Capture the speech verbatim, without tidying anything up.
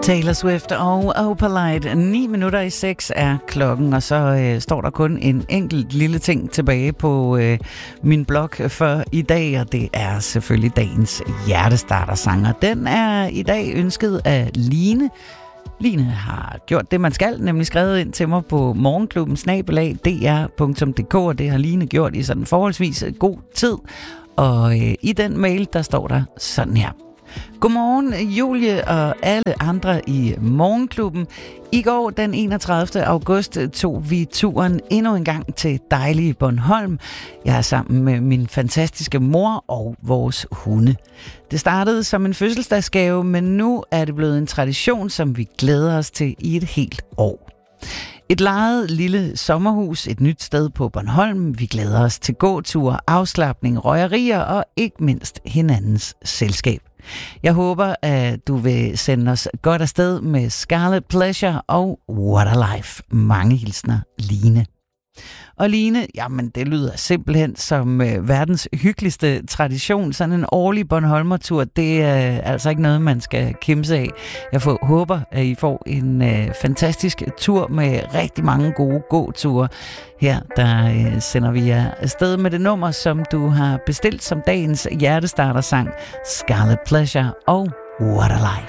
Taylor Swift og Opalite. ni minutter i seks er klokken, og så øh, står der kun en enkelt lille ting tilbage på øh, min blog for i dag, og det er selvfølgelig dagens hjertestartersanger. Den er i dag ønsket af Line. Line har gjort det, man skal, nemlig skrevet ind til mig på morgenklubben snabel-a d r punktum d k, og det har Line gjort i sådan forholdsvis god tid. Og øh, i den mail, der står der sådan her. Godmorgen, Julie og alle andre i Morgenklubben. I går den enogtredivte august tog vi turen endnu en gang til dejlige Bornholm. Jeg er sammen med min fantastiske mor og vores hunde. Det startede som en fødselsdagsgave, men nu er det blevet en tradition, som vi glæder os til i et helt år. Et lejet lille sommerhus, et nyt sted på Bornholm. Vi glæder os til gåture, afslapning, røgerier og ikke mindst hinandens selskab. Jeg håber, at du vil sende os godt afsted med Scarlet Pleasure og What a Life. Mange hilsner, Line. Og Line, jamen det lyder simpelthen som øh, verdens hyggeligste tradition. Sådan en årlig Bornholmer-tur, det er øh, altså ikke noget, man skal kimse af. Jeg får, håber, at I får en øh, fantastisk tur med rigtig mange gode gåture. Her der øh, sender vi jer afsted med det nummer, som du har bestilt som dagens hjertestartersang. Scarlet Pleasure og What a Life.